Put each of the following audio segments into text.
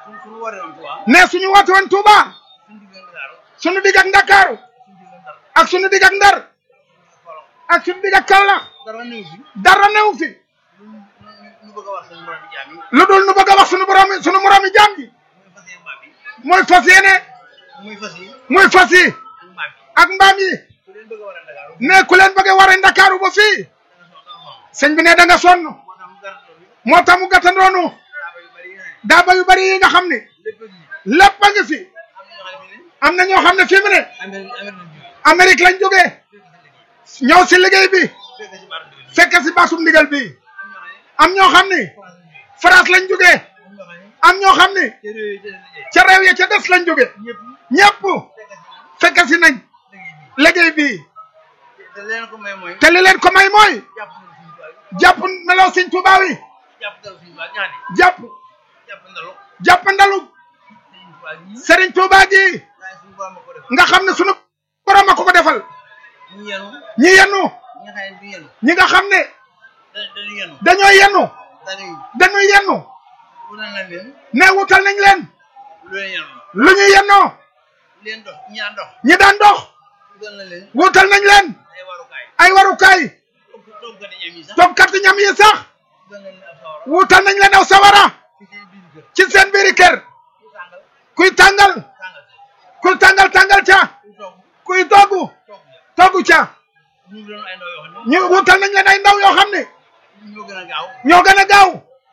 ne suñu woote woon Touba suñu digg ak Ndakaaru ak suñu digg ak Ndar ak suñu digg ak Kaolack dara newu fi lu dul nu bëgg a wax suñu moroomi jaam gi mooy fas yéene muy fas yi ak mbaam yi ne ku leen bëgg a waree Ndakaaru ba fii sëñ bi ne da nga sonn moo tax mu gàttandoonu daaba yu bari yi nga xam ne lépp a ngi fi am na ñoo xam ne fii mu ne Amérique lañ jógee ñëw si liggéey bi fekk si baasum ndigal bi am ñoo xam ne France lañ jógee am ñoo xam ne ca réew ya ca des lañ jógee ñëpp fekk si nañ liggéey bi te li leen ko may mooy jàpp melaw Sëñ Tuubaa wi jàpp ndalu Sëriñ Tuubaa gi nga xam ne sunu borom a ko defal ñi yenu ñi nga xam ne dañoo yenu ne wutal nañ leen lu ñu yennoo ñi daan dox wutal nañ leen ay warukaay toggkati ñam yi sax wutal nañ leen aw sawara ci seen biiri kër kuy tàngal ca kuy toggu ca ñu wutal nañ leen ay ndaw yoo xam ne ñoo gën a gaaw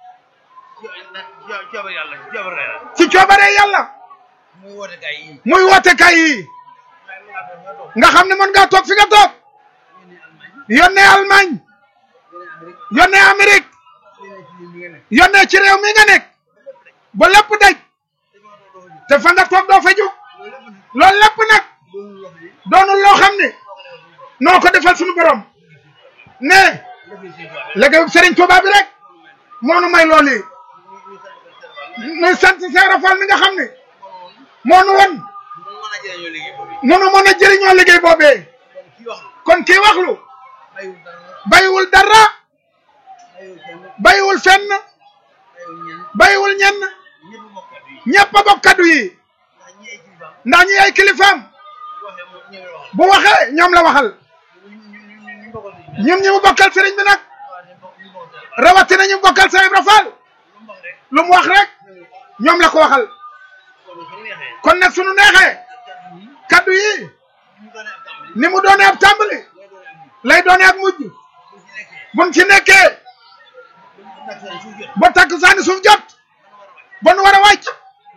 ci coobare yàlla muy woote kay yi nga xam ne mën ngaa toog fi nga toog yónnee Allemagne yónnee Amérique yónnee ci réew mi nga nekk ba lépp daj te fa nga toog doo fa jóg loolu lépp nag doonul loo xam ne noo ko defal suñu borom ne liggéeyu Serigne Touba bi rek moo nu may loolu yi nuy sant Seera Fall mi nga xam ne moo nu won nunu mën a jëriñoo liggéey boobee kon kii waxlu bayiwul dara bayiwul fenn bayiwul ñenn ñëpp a bokk kaddu yi ndax ñi ay kilifaam bu waxee ñoom la waxal ñun ñi mu bokkal sëriñ bi nag rawatina ñu bokkal Seex Ibra Fall lu mu wax rek ñoom la ko waxal kon nag sunu neexee kaddu yi ni mu doone ab tàmbali lay doone ak mujj buñ ci nekkee ba takkusaani suuf jot ba nu war a wàcc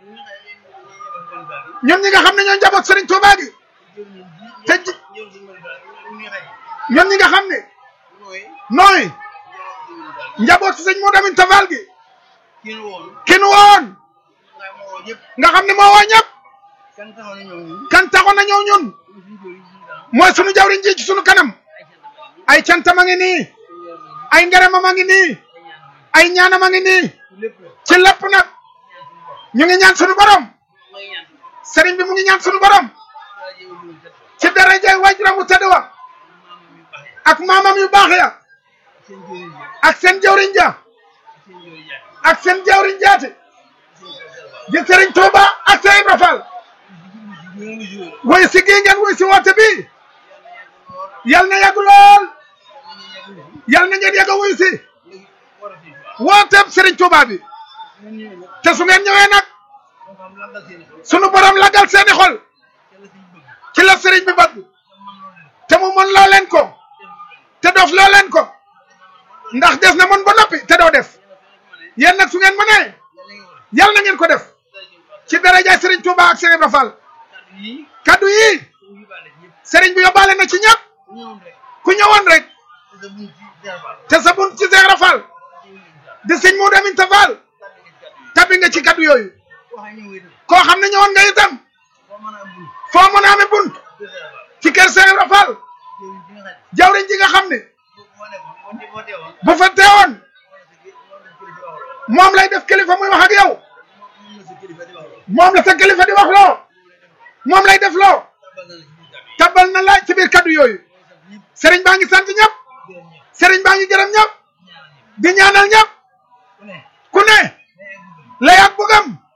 ñun ñi nga xam ne ñoo njaboot Sëriñ Tuubaa gi te ñun ñi nga xam ne nooy njaboot si sëñ Modou Aminta Fall gi ki nu woon nga xam ne moo woo ñëpp kan taxoon na ñëw ñun mooy sunu jawriñ ji ci sunu kanam ay cantam a ngi nii ay ngeremam a ngi nii ay ñaanam a ngi nii ci lépp nag ñu ngi ñaan sunu borom sëriñ bi mu ngi ñaan sunu borom ci daraja waajuram wu tedd wa ak maamam yu baax ya ak seen jawriñ ja ak seen jawriñ jaate di Sëriñ Tuuba ak Seex Ibra Fall woy si gii ngeen woy si woote bi yal na yàgg lool yal na ngeen yàgg a woy si wooteeb Sëriñ Tuuba bi te su ngeen ñëwee nag sunu borom lagal seeni xol ci la sëriñ bi bëgg te mu mën loo leen ko te doof loo leen ko ndax des na mën ba noppi te doo def yéen nag su ngeen mënee yal na ngeen ko def ci darajaay Sëriñ Tuuba ak Seex Ibra Fall kaddu yi sëriñ bi yóbbaale na ci ñëpp ku ñëwoon rek te sa bunt ci Seex Ibra Fall di sëñ Modou Aminta Fall tabbi nga ci kaddu yooyu koo xam ne ñëwoon nga itam foo mën a amee bunt ci kër Seex Ibra Fall jawriñ ji nga xam ne bu fa teewoon moom lay def kilifa muy wax ak yow moom la sa kilifa di wax loo moom lay def loo tabal na la ci biir kaddu yooyu sëriñ baa ngi sant ñëpp sëriñ baa ngi gërëm ñëpp di ñaanal ñëpp ku ne lay ak bëggam